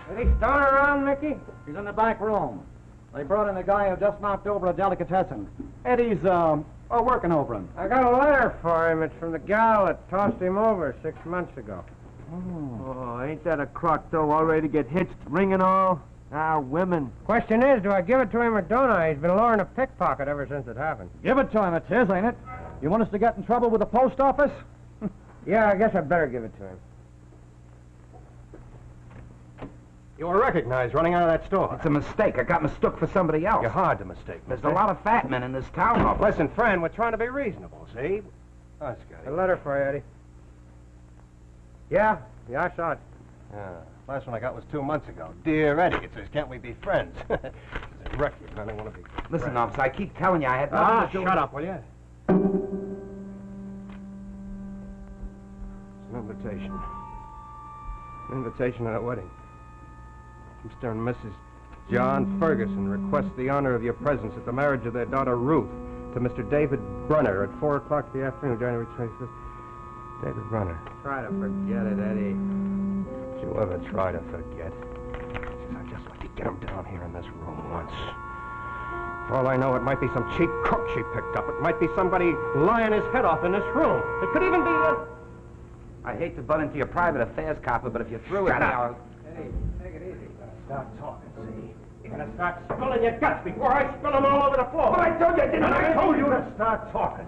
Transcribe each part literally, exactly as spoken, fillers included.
Is he still around, Mickey? He's in the back room. They brought in a guy who just knocked over a delicatessen. Eddie's, um, oh, working over him. I got a letter for him. It's from the gal that tossed him over six months ago. Oh, oh ain't that a crock, though, all ready to get hitched, ring and all? Ah, women. Question is, do I give it to him or don't I? He's been luring a pickpocket ever since it happened. Give it to him, it's his, ain't it? You want us to get in trouble with the post office? Yeah, I guess I better give it to him. You were recognized running out of that store. It's a mistake. I got mistook for somebody else. You're hard to mistake. There's a lot of fat men in this town office. Listen, friend, we're trying to be reasonable, see? Oh, Scotty. A letter for you, Eddie. Yeah, yeah, I saw it. Yeah, last one I got was two months ago. Dear Eddie, it says, can't we be friends? It's a record, I don't want to be Listen, friends. officer, I keep telling you I had nothing Ah, to do shut with... up, will you? It's an invitation. An invitation to a wedding. Mister and Missus John Ferguson request the honor of your presence at the marriage of their daughter Ruth to Mister David Brunner at four o'clock in the afternoon, January twenty-fifth. David Brunner. Try to forget it, Eddie. Don't you ever try to forget. I'd just like to get him down here in this room once. For all I know, it might be some cheap crook she picked up. It might be somebody lying his head off in this room. It could even be a... I hate to butt into your private affairs, copper, but if you're through with Shut me, up. I'll... Eddie, take it easy. Start talking, see? You're gonna start spilling your guts before I spill them all over the floor. But I told you I didn't... And I told you to start talking.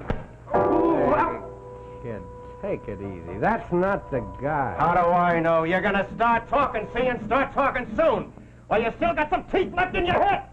Hey, kid, take it easy. That's not the guy. How do I know? You're gonna start talking, see, and start talking soon. While you still got some teeth left in your head.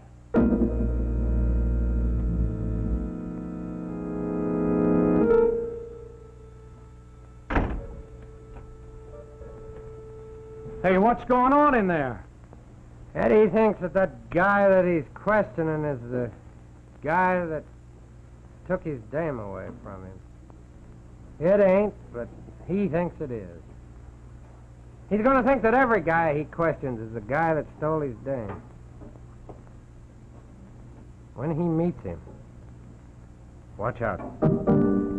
Hey, what's going on in there? Eddie thinks that that guy that he's questioning is the guy that took his dame away from him. It ain't, but he thinks it is. He's going to think that every guy he questions is the guy that stole his dame. When he meets him, watch out.